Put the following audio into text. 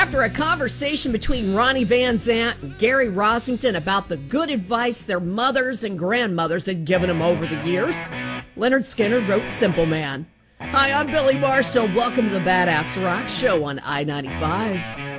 After a conversation between Ronnie Van Zant and Gary Rossington about the good advice their mothers and grandmothers had given them over the years, Leonard Skinner wrote Simple Man. Hi, I'm Billy Marshall. Welcome to the Badass Rock Show on I-95.